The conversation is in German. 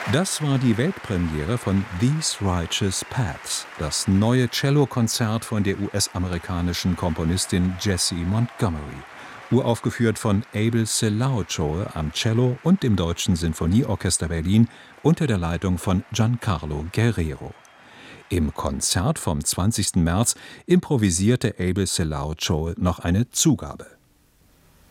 Das war die Weltpremiere von These Righteous Paths, das neue Cellokonzert von der US-amerikanischen Komponistin Jessie Montgomery, uraufgeführt von Abel Selaocoe am Cello und dem Deutschen Sinfonieorchester Berlin unter der Leitung von Giancarlo Guerrero. Im Konzert vom 20. März improvisierte Abel Selaocoe noch eine Zugabe.